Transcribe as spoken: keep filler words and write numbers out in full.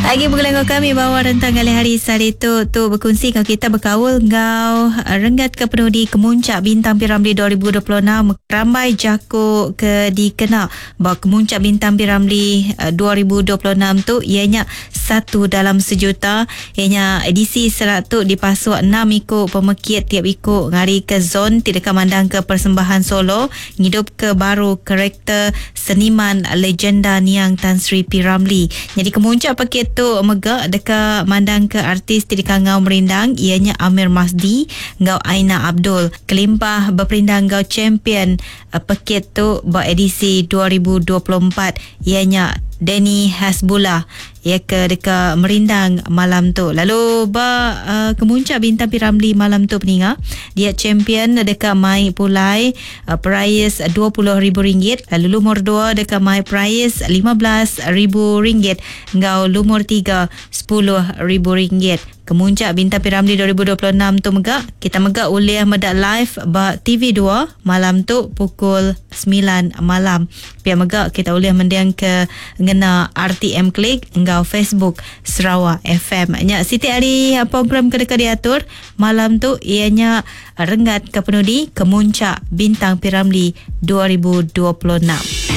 Lagi bergelengok kami bawa rentang kali hari Salito tu berkongsi kau kita berkawal ngau renggat ke penuh di Kemuncak Bintang Piramli dua ribu dua puluh enam ramai jakuk ke dikena bahawa Kemuncak Bintang Piramli dua ribu dua puluh enam tu ianya satu dalam sejuta. Ianya edisi seratus dipasuk enam ikut pemekit tiap ikut ngari ke zon tidak mandang ke persembahan solo hidup ke baru karakter seniman legenda Niang Tan Sri P. Ramlee. Jadi Kemuncak pakit tu megak dekat mandang ke artis tidak ngau merindang ianya Amir Masdi ngau Aina Abdul kelimpah berperindang ngau champion uh, pakit tu beredisi dua ribu dua puluh empat ianya Danny Hasbullah ia ke dekat merindang malam tu. Lalu ba uh, Kemuncak Bintang Piramli malam tu peninga dia champion dekat mai pulai uh, prize dua puluh ribu ringgit. Lalu lumur dua dekat mai prize lima belas ribu ringgit ngau lumur tiga sepuluh ribu ringgit. Kemuncak Bintang Piramli dua ribu dua puluh enam tu megak kita megak ulih medak live ba T V dua malam tu pukul sembilan malam. Pihak megak kita ulih mendiang ke ngena R T M Klik ngau Facebook Sarawak F M. Nya Siti hari program kedeka diatur malam tu ianya renggat ke penuh di Kemuncak Bintang Piramli dua ribu dua puluh enam.